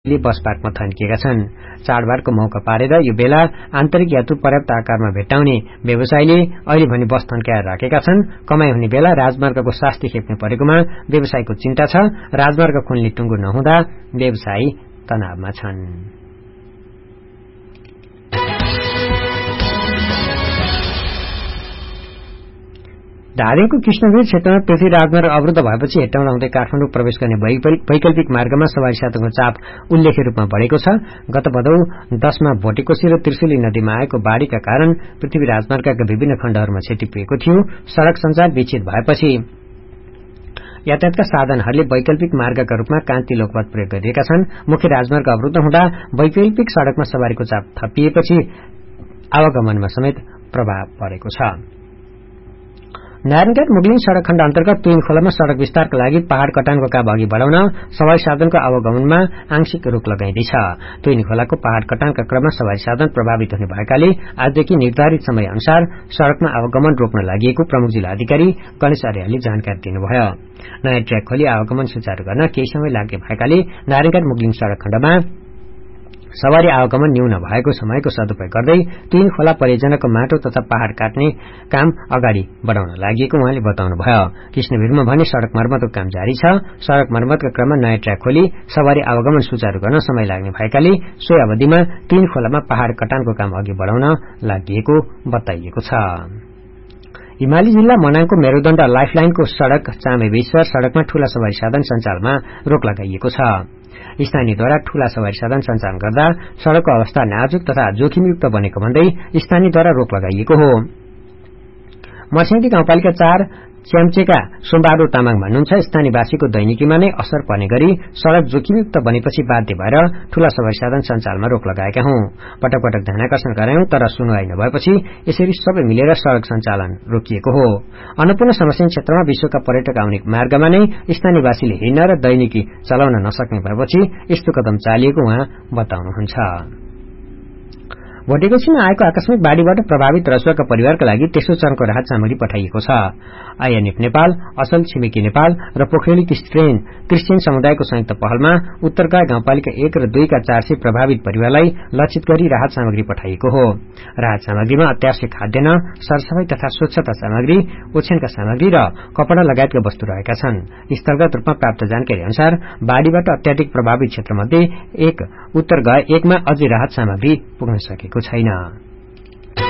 बस पार्कमा थन्किएका छन्। चाडबाडको मौका पारेर यो बेला आन्तरिक यात्रु पर्याप्त आकारमा भेट्टाउने व्यवसायीले अहिले भने बस थन्काएर राखेका छन्। कमाई हुने बेला राजमार्गको शास्ति खेप्ने परेकोमा व्यवसायीको चिन्ता छ। राजमार्ग खुल्ने टुंगो नहुँदा व्यवसायी तनावमा छन्। धादिङको कृष्णवीर क्षेत्रमा पृथ्वी राजमार्ग अवरुद्ध भएपछि हेटौँडा हुँदै काठमाडौँ प्रवेश गर्ने वैकल्पिक मार्गमा सवारी साधनको चाप उल्लेख्य रूपमा बढ़ेको छ। गत भदौ 10 मा भोटेकोशी र त्रिशुली नदीमा आएको बाढ़ीका कारण पृथ्वी राजमार्गका विभिन्न खण्डहरूमा क्षति पुगेको थियो। सड़क संचार विच्छेद भएपछि यातायातका साधनहरूले वैकल्पिक मार्गका रूपमा कान्ति लोकपथ प्रयोग गरिएका छन्। मुख्य राजमार्ग अवरुद्ध हुँदा वैकल्पिक सड़कमा सवारीको चाप थपिएपछि आवागमनमा समेत प्रभाव परेको छ। नारायणघाट मुगलिङ सड़क खण्ड अन्तर्गत तुइन खोलामा सड़क विस्तारका लागि पहाड़ कटानको काम अघि बढ़ाउन सवारी साधनको आवागमनमा आंशिक रोक लगाइँदैछ। तुइन खोलाको पहाड़ कटानका क्रममा सवारी साधन प्रभावित हुने भएकाले आजदेखि निर्धारित समय अनुसार सड़कमा आवागमन रोक्न लागि प्रमुख जिल्ला अधिकारी गणेश आर्यले जानकारी दिनुभयो। नयाँ ट्र्याक खोली आवागमन सुचारू गर्न केही समय लाग्ने भएकाले नारायणघाट मुगलिङ सड़क खण्डमा सवारी आवागमन न्यून भएको समयको सदुपयोग गर्दै तुइन खोला परियोजनाको माटो तथा पहाड़ काट्ने काम अगाडि बढ़ाउन लागि उहाँले बताउनुभयो। कृष्णवीरमा भने सड़क मर्मतको काम जारी छ। सड़क मर्मतका क्रममा नयाँ ट्र्याक खोली सवारी आवागमन सुचारू गर्न समय लाग्ने भएकाले सोही अवधिमा तुइन खोलामा पहाड़ कटानको काम अघि बढ़ाउन लागि बताइएको छ। हिमाली जिल्ला मनाङको मेरुदण्ड लाइफलाइनको सड़क चामेबेश्वर सड़कमा ठूला सवारी साधन सञ्चालनमा रोक लगाइएको छ। स्थानीयद्वारा ठूला सवारी साधन सञ्चालन गर्दा सड़कको अवस्था नाजुक तथा जोखिमयुक्त बनेको भन्दै स्थानीयद्वारा रोक लगाइएको हो। मर्स्याङदी गाउँपालिका 4 च्याम्चेका सोमबहादुर तामाङ भन्नुहुन्छ स्थानीयवासीको दैनिकीमा नै असर पर्ने गरी सड़क जोखिमयुक्त बनेपछि बाध्य भएर ठूला सवारी साधन सञ्चालनमा रोक लगाएका हौं। पटक पटक ध्यानाकर्षण गरायौं तर सुनवाई नभएपछि यसरी सबै मिलेर सड़क सञ्चालन रोकिएको हो। अन्नपूर्ण समस्या क्षेत्रमा विश्वका पर्यटक आउने मार्गमा नै स्थानीयवासीले हिँड्न र दैनिकी चलाउन नसक्ने भएपछि यस्तो कदम चालिएको उहाँ बताउनुहुन्छ। भोटेकोशीमा आएको आकस्मिक बाढ़ीबाट प्रभावित रसुवाका परिवारका लागि तेस्रो चरणको राहत सामग्री पठाइएको छ। आईएनएफ नेपाल, असल छिमेकी नेपाल र पोखरेली क्रिस्चियन समुदायको संयुक्त पहलमा उत्तरगाई गाउँपालिका 1 र 2 का 400 प्रभावित परिवारलाई लक्षित गरी राहत सामग्री पठाइएको हो। राहत सामग्रीमा अत्यावश्यक खाद्यान्न, सरसफाई तथा स्वच्छता सामग्री, ओछ्यानका सामग्री र कपड़ा लगायतका वस्तु रहेका छन्। स्थलगत रूपमा प्राप्त जानकारी अनुसार बाढ़ीबाट अत्याधिक प्रभावित क्षेत्रमध्ये उत्तरगाई 1 मा अझै राहत सामग्री पुग्न सकेको छैन।